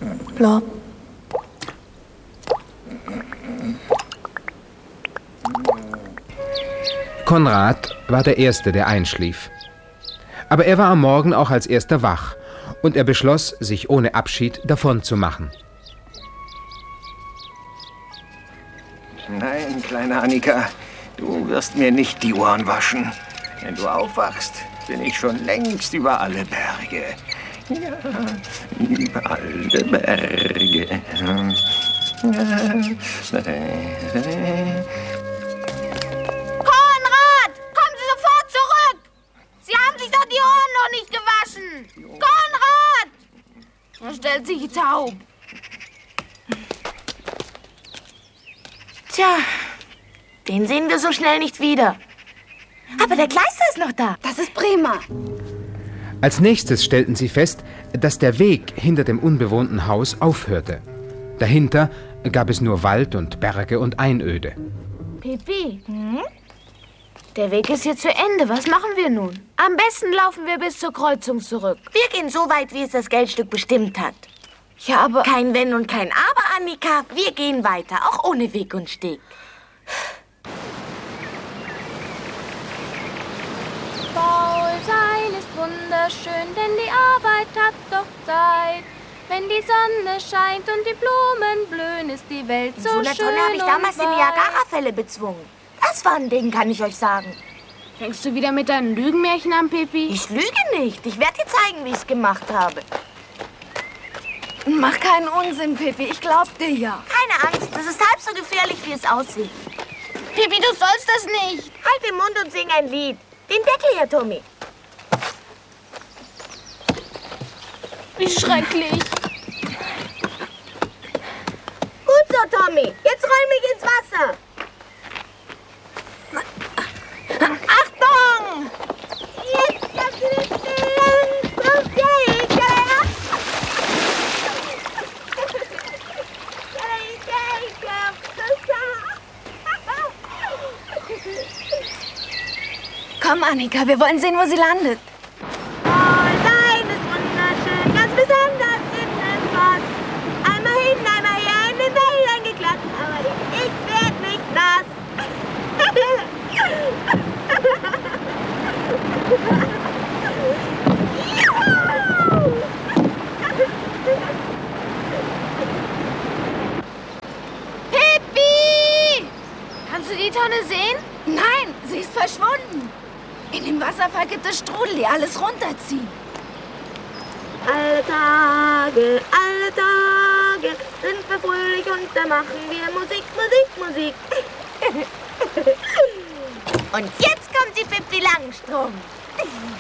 Plop. Konrad war der Erste, der einschlief. Aber er war am Morgen auch als Erster wach und er beschloss, sich ohne Abschied davon zu machen. Nein, kleine Annika, du wirst mir nicht die Ohren waschen. Wenn du aufwachst, bin ich schon längst über alle Berge. Ja, über alle Berge. Konrad! Kommen Sie sofort zurück! Sie haben sich doch die Ohren noch nicht gewaschen! Konrad! Er stellt sich taub. Tja, den sehen wir so schnell nicht wieder. Aber der Kleister ist noch da. Das ist prima. Als nächstes stellten sie fest, dass der Weg hinter dem unbewohnten Haus aufhörte. Dahinter gab es nur Wald und Berge und Einöde. Pippi, der Weg ist hier zu Ende. Was machen wir nun? Am besten laufen wir bis zur Kreuzung zurück. Wir gehen so weit, wie es das Geldstück bestimmt hat. Ja, aber... Kein Wenn und kein Aber, Annika. Wir gehen weiter, auch ohne Weg und Steg. Faul sein ist wunderschön, denn die Arbeit hat doch Zeit. Wenn die Sonne scheint und die Blumen blühen, ist die Welt so schön. So eine Tonne habe ich damals die Niagara-Fälle bezwungen. Das war ein Ding, kann ich euch sagen. Fängst du wieder mit deinen Lügenmärchen an, Pippi? Ich lüge nicht. Ich werde dir zeigen, wie ich es gemacht habe. Mach keinen Unsinn, Pippi. Ich glaub dir ja. Keine Angst, das ist halb so gefährlich, wie es aussieht. Pippi, du sollst das nicht. Halt den Mund und sing ein Lied. Den Deckel hier, Tommy. Wie schrecklich. Gut so, Tommy. Jetzt roll mich ins Wasser. Achtung! Jetzt das Komm, Annika, wir wollen sehen, wo sie landet. Sein ist wunderschön, ganz besonders in dem Fass. Einmal hin, einmal her, in den Wäldern geklatscht, aber ich werd nicht nass. Pippi! Kannst du die Tonne sehen? Nein, sie ist verschwunden. In dem Wasserfall gibt es Strudel, die alles runterziehen. Alle Tage sind wir fröhlich und da machen wir Musik, Musik, Musik. Und jetzt kommt die Pippi Langstrumpf.